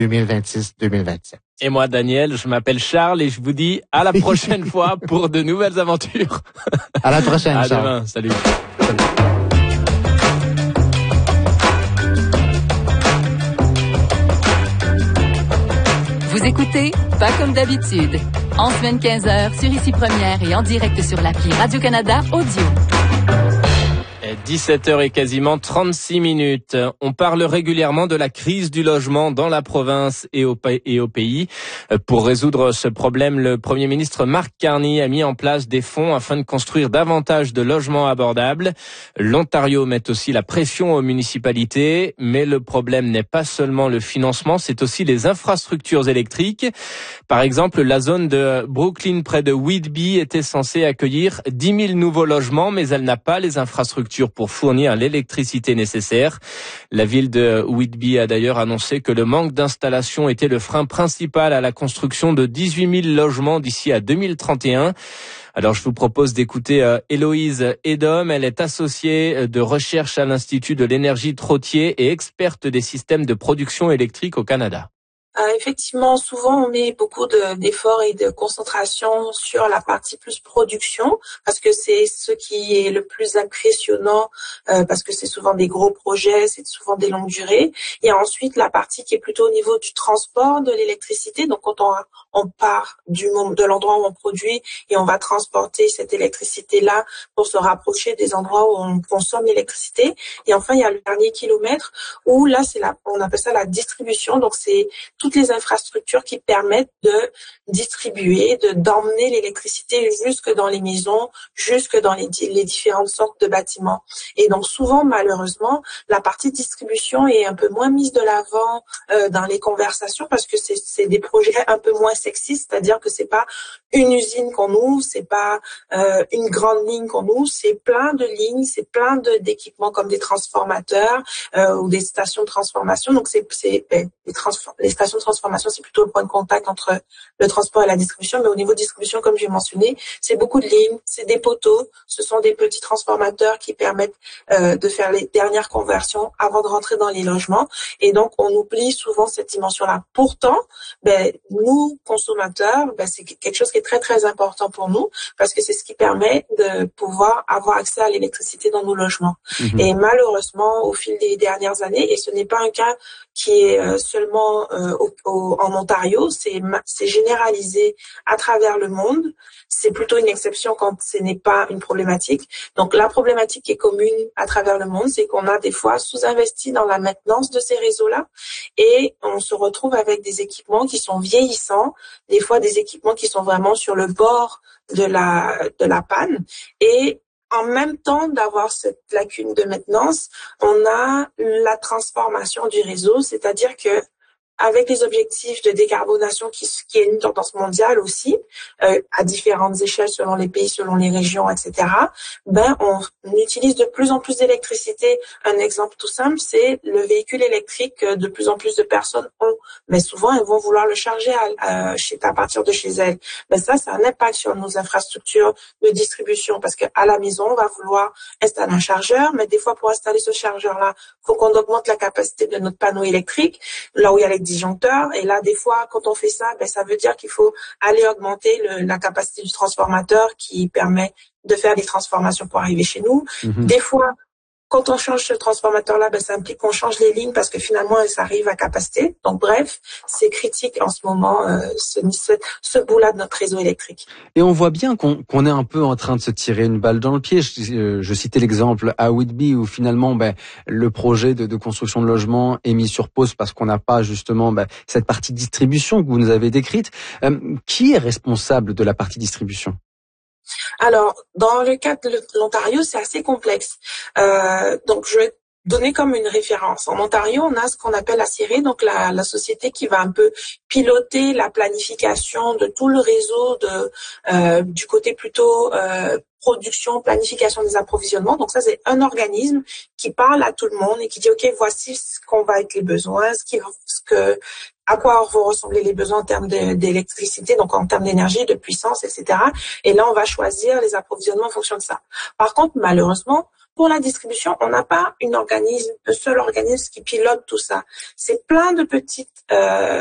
2026-2027. Et moi, Daniel, je m'appelle Charles et je vous dis à la prochaine fois pour de nouvelles aventures. À la prochaine, À Charles. demain, salut. Vous écoutez Pas comme d'habitude. En semaine 15h sur Ici Première et en direct sur l'appli Radio-Canada Audio. 17h et quasiment 36 minutes. On parle régulièrement de la crise du logement dans la province et au pays. Pour résoudre ce problème, le Premier ministre Mark Carney a mis en place des fonds afin de construire davantage de logements abordables. L'Ontario met aussi la pression aux municipalités, mais le problème n'est pas seulement le financement, c'est aussi les infrastructures électriques. Par exemple, la zone de Brooklyn près de Whitby était censée accueillir 10 000 nouveaux logements, mais elle n'a pas les infrastructures pour fournir l'électricité nécessaire. La ville de Whitby a d'ailleurs annoncé que le manque d'installation était le frein principal à la construction de 18 000 logements d'ici à 2031. Alors je vous propose d'écouter Héloïse Edom. Elle est associée de recherche à l'Institut de l'énergie Trottier et experte des systèmes de production électrique au Canada. Effectivement, souvent on met beaucoup d'efforts et de concentration sur la partie plus production parce que c'est ce qui est le plus impressionnant parce que c'est souvent des gros projets, c'est souvent des longues durées. Et ensuite la partie qui est plutôt au niveau du transport de l'électricité. Donc quand on part de l'endroit où on produit et on va transporter cette électricité-là pour se rapprocher des endroits où on consomme l'électricité. Et enfin il y a le dernier kilomètre où là on appelle ça la distribution. Donc c'est toutes les infrastructures qui permettent de distribuer, d'emmener l'électricité jusque dans les maisons, jusque dans les différentes sortes de bâtiments. Et donc souvent, malheureusement, la partie distribution est un peu moins mise de l'avant dans les conversations parce que c'est des projets un peu moins sexistes, c'est-à-dire que c'est pas une usine qu'on ouvre, c'est pas une grande ligne qu'on ouvre, c'est plein de lignes, c'est plein d'équipements comme des transformateurs ou des stations de transformation. Donc les stations de transformation, c'est plutôt le point de contact entre le transport et la distribution. Mais au niveau de distribution, comme j'ai mentionné, c'est beaucoup de lignes, c'est des poteaux, ce sont des petits transformateurs qui permettent de faire les dernières conversions avant de rentrer dans les logements. Et donc, on oublie souvent cette dimension-là. Pourtant, nous, consommateurs, c'est quelque chose qui est très, très important pour nous parce que c'est ce qui permet de pouvoir avoir accès à l'électricité dans nos logements. Mmh. Et malheureusement, au fil des dernières années, et ce n'est pas un cas qui est seulement en Ontario, c'est généralisé à travers le monde. C'est plutôt une exception quand ce n'est pas une problématique. Donc la problématique qui est commune à travers le monde, c'est qu'on a des fois sous-investi dans la maintenance de ces réseaux-là et on se retrouve avec des équipements qui sont vieillissants, des fois des équipements qui sont vraiment sur le bord de la panne et en même temps d'avoir cette lacune de maintenance, on a la transformation du réseau, c'est-à-dire que avec les objectifs de décarbonation qui est une tendance mondiale aussi, à différentes échelles selon les pays, selon les régions, etc. On utilise de plus en plus d'électricité. Un exemple tout simple, c'est le véhicule électrique que de plus en plus de personnes ont. Mais souvent, elles vont vouloir le charger à partir de chez elles. Ça a un impact sur nos infrastructures de distribution parce qu'à la maison, on va vouloir installer un chargeur, mais des fois, pour installer ce chargeur-là, faut qu'on augmente la capacité de notre panneau électrique, là où il y a les disjoncteurs. Et là, des fois, quand on fait ça, ça veut dire qu'il faut aller augmenter la capacité du transformateur qui permet de faire des transformations pour arriver chez nous. Mmh. Des fois, quand on change ce transformateur-là, ça implique qu'on change les lignes parce que finalement, ça arrive à capacité. Donc, bref, c'est critique en ce moment, ce bout-là de notre réseau électrique. Et on voit bien qu'on est un peu en train de se tirer une balle dans le pied. Je citais l'exemple à Whitby où finalement, le projet de construction de logements est mis sur pause parce qu'on n'a pas justement cette partie distribution que vous nous avez décrite. Qui est responsable de la partie distribution ? Alors, dans le cas de l'Ontario, c'est assez complexe. Donc, je vais donner comme une référence. En Ontario, on a ce qu'on appelle la CIRE, donc la société qui va un peu piloter la planification de tout le réseau du côté plutque production, planification des approvisionnements. Donc ça, c'est un organisme qui parle à tout le monde et qui dit, OK, voici ce qu'on va être les besoins, à quoi vont ressembler les besoins en termes d'électricité, donc en termes d'énergie, de puissance, etc. Et là, on va choisir les approvisionnements en fonction de ça. Par contre, malheureusement, Pour la distribution, on n'a pas un seul organisme qui pilote tout ça. C'est plein de petites